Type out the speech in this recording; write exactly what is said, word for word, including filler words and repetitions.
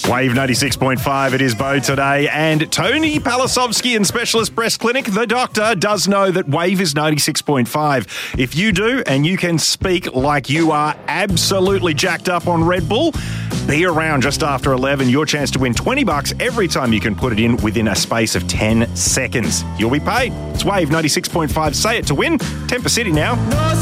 Wave ninety-six point five, it is Bo today, and Tony Palasovsky in Specialist Breast Clinic, the doctor, does know that Wave is ninety-six point five. If you do, and you can speak like you are absolutely jacked up on Red Bull, be around just after eleven. Your chance to win twenty bucks every time you can put it in within a space of ten seconds. You'll be paid. It's Wave ninety-six point five. Say it to win. Temper City now.